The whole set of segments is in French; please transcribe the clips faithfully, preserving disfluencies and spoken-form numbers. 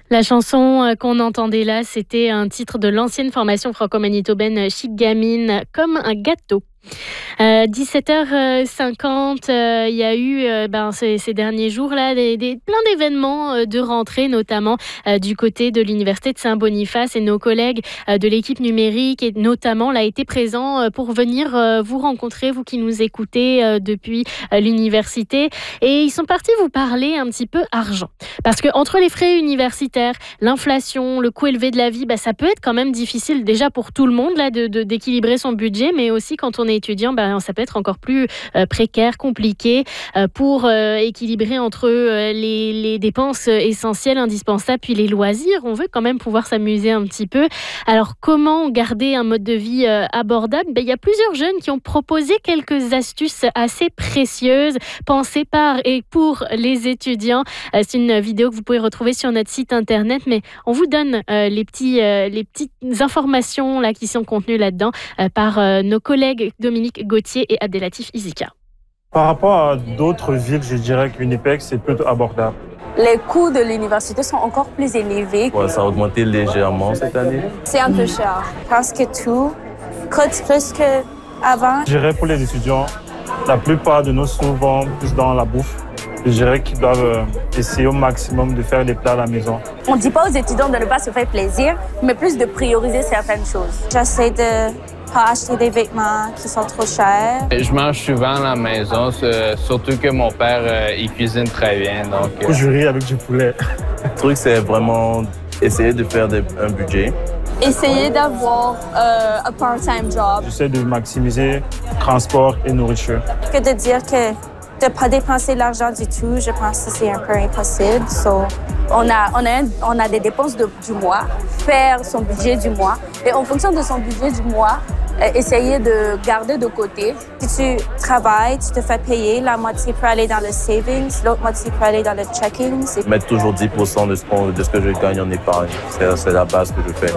La chanson euh, qu'on entendait là, c'était un titre de l'ancienne formation franco-manitobaine Chic Gamine, Comme un gâteau. Euh, dix-sept heures cinquante, il euh, y a eu euh, ben, ces, ces derniers jours-là des, des, plein d'événements euh, de rentrée, notamment euh, du côté de l'Université de Saint-Boniface, et nos collègues euh, de l'équipe numérique et notamment là, été présents euh, pour venir euh, vous rencontrer, vous qui nous écoutez euh, depuis euh, l'université. Et ils sont partis vous parler un petit peu argent. Parce qu'entre les frais universitaires, l'inflation, le coût élevé de la vie, ben, ça peut être quand même difficile déjà pour tout le monde là, de, de, d'équilibrer son budget, mais aussi quand on est étudiant, ben, ça peut être encore plus euh, précaire, compliqué euh, pour euh, équilibrer entre euh, les, les dépenses essentielles, indispensables, puis les loisirs. On veut quand même pouvoir s'amuser un petit peu. Alors, comment garder un mode de vie euh, abordable? Ben, il y a plusieurs jeunes qui ont proposé quelques astuces assez précieuses, pensées par et pour les étudiants. Euh, c'est une vidéo que vous pouvez retrouver sur notre site internet, mais on vous donne euh, les, petits, euh, les petites informations là, qui sont contenues là-dedans euh, par euh, nos collègues Dominique Gauthier et Abdelatif Isika. Par rapport à d'autres villes, je dirais que Winnipeg, c'est plutôt abordable. Les coûts de l'université sont encore plus élevés. Ouais, ça a augmenté légèrement cette année. C'est un peu cher. Parce que tout coûte plus qu'avant. Je dirais pour les étudiants, la plupart de nos sous vont plus dans la bouffe. Je dirais qu'ils doivent essayer au maximum de faire des plats à la maison. On ne dit pas aux étudiants de ne pas se faire plaisir, mais plus de prioriser certaines choses. J'essaie de pas acheter des vêtements qui sont trop chers. Je mange souvent à la maison, surtout que mon père, il cuisine très bien. Donc, euh... Je ris avec du poulet. Le truc, c'est vraiment essayer de faire des, un budget. Essayer d'avoir euh, un part-time job. J'essaie de maximiser transport et nourriture. Que de dire que de ne pas dépenser l'argent du tout, je pense que c'est un peu impossible. So, on, a, on, a, on a des dépenses de, du mois, faire son budget du mois. Et en fonction de son budget du mois, euh, essayer de garder de côté. Si tu travailles, tu te fais payer, la moitié peut aller dans le savings, l'autre moitié peut aller dans le checking. C'est... Mettre toujours dix pour cent de ce, de ce que je gagne en épargne. C'est, c'est la base que je fais.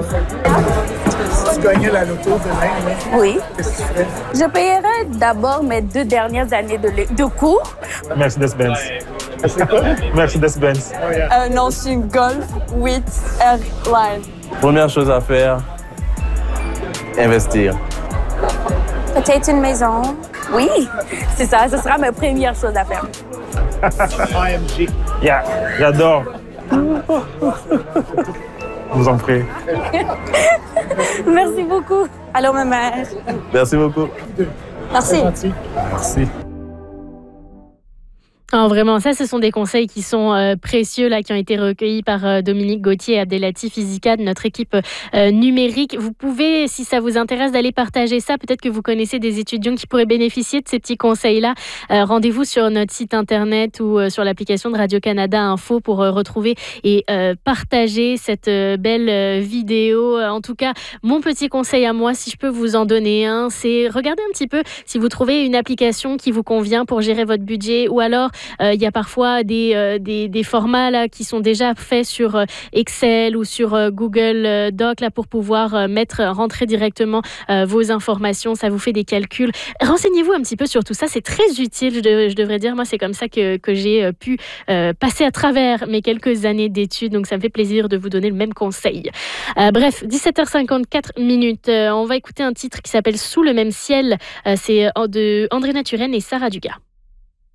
Si tu gagnais la loto demain, oui. Qu'est-ce que tu ferais? Je payerais d'abord mes deux dernières années de, de cours. Mercedes-Benz. C'est quoi? Mercedes-Benz. Oh, yeah. Un ancien Golf with Airline. Première chose à faire, investir. Peut-être une maison. Oui, c'est ça. Ce sera ma première chose à faire. A M G. Yeah, j'adore. Vous en prie. Merci beaucoup. Allô, ma mère. Merci beaucoup. Merci. Merci. Alors vraiment, ça, ce sont des conseils qui sont euh, précieux, là, qui ont été recueillis par euh, Dominique Gauthier et Abdelatif Isika de notre équipe euh, numérique. Vous pouvez, si ça vous intéresse, d'aller partager ça. Peut-être que vous connaissez des étudiants qui pourraient bénéficier de ces petits conseils-là. Euh, rendez-vous sur notre site internet ou euh, sur l'application de Radio-Canada Info pour euh, retrouver et euh, partager cette euh, belle euh, vidéo. En tout cas, mon petit conseil à moi, si je peux vous en donner un, c'est regarder un petit peu si vous trouvez une application qui vous convient pour gérer votre budget, ou alors il euh, y a parfois des, euh, des, des formats là, qui sont déjà faits sur euh, Excel ou sur euh, Google euh, Doc là, pour pouvoir euh, mettre, rentrer directement euh, vos informations. Ça vous fait des calculs. Renseignez-vous un petit peu sur tout ça. C'est très utile, je, de, je devrais dire. Moi, c'est comme ça que, que j'ai euh, pu euh, passer à travers mes quelques années d'études. Donc, ça me fait plaisir de vous donner le même conseil. Euh, bref, dix-sept heures cinquante-quatre minutes. Euh, on va écouter un titre qui s'appelle « Sous le même ciel ». Euh, c'est de André Naturel et Sarah Dugas.